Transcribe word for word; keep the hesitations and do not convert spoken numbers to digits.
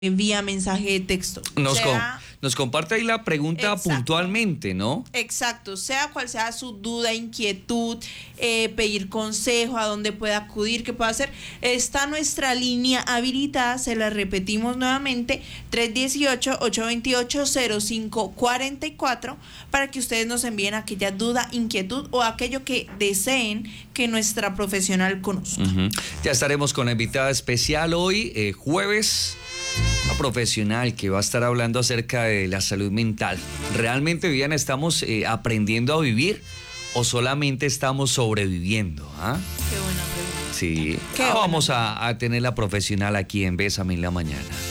vía mensaje de texto. Nos, sea, com nos comparte ahí la pregunta exacto, puntualmente, ¿no? Exacto, sea cual sea su duda, inquietud, eh, pedir consejo, a dónde puede acudir, qué puede hacer. Está nuestra línea habilitada, se la repetimos nuevamente, tres uno ocho, ocho dos ocho, cero cinco cuatro cuatro, para que ustedes nos envíen aquella duda, inquietud o aquello que deseen que nuestra profesional conozca. Uh-huh. Ya estaremos con la invitada especial hoy, eh, jueves. Una profesional que va a estar hablando acerca de la salud mental. ¿Realmente, Viviana, estamos eh, aprendiendo a vivir o solamente estamos sobreviviendo? ¿Ah? Qué buena pregunta. Sí. Qué ah, buena. Vamos a, a tener la profesional aquí en Bésame en la Mañana.